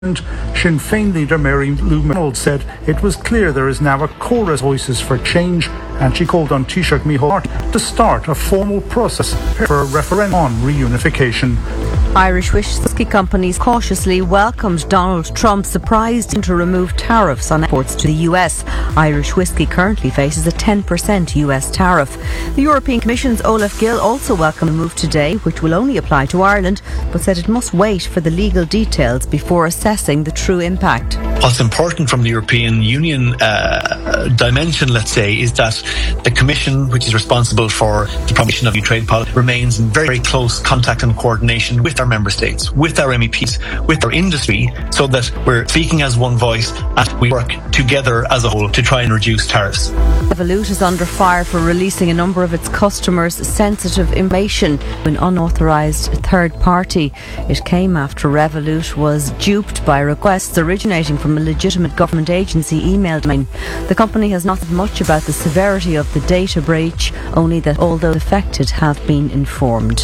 Sinn Féin leader Mary Lou McDonald said it was clear there is now a chorus of voices for change, and she called on Taoiseach Micheál Martin to start a formal process for a referendum on reunification. Irish whiskey companies cautiously welcomed Donald Trump's surprise to remove tariffs on exports to the US. Irish whiskey currently faces a 10% US tariff. The European Commission's Olaf Gill also welcomed the move today, which will only apply to Ireland, but said it must wait for the legal details before assessing the true impact. What's important from the European Union dimension, let's say, is that the Commission, which is responsible for the promotion of new trade policy, remains in very, very close contact and coordination with our member states, with our MEPs, with our industry, so that we're speaking as one voice and we work together as a whole to try and reduce tariffs. Revolut is under fire for releasing a number of its customers' sensitive information to an unauthorised third party. It came after Revolut was duped by requests originating from a legitimate government agency email domain. The company has not said much about the severity of the data breach, only that all those affected have been informed.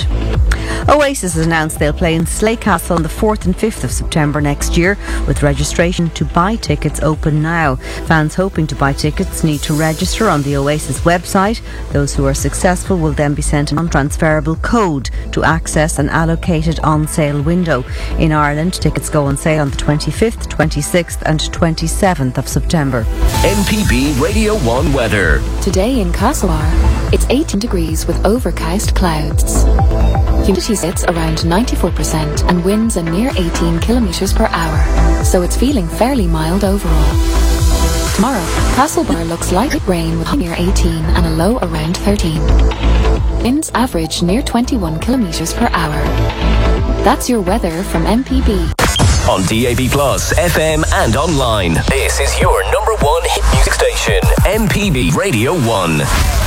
Oasis has announced they'll play in Slay Castle on the 4th and 5th of September next year, with registration to buy tickets open now. Fans hoping to buy tickets need to register on the Oasis website. Those who are successful will then be sent an untransferable code to access an allocated on-sale window. In Ireland, tickets go on sale on the 25th, 26th and 27th of September. MPB Radio 1 weather. Today in Castlebar, it's 18 degrees with overcast clouds. Humidity sits around 94% and winds a mere 18 kilometres per hour, so it's feeling fairly mild overall. Tomorrow, Castlebar looks light rain with a near 18 and a low around 13. Winds average near 21 kilometres per hour. That's your weather from MPB. On DAB+, FM and online. This is your number one hit music station, MPB Radio 1.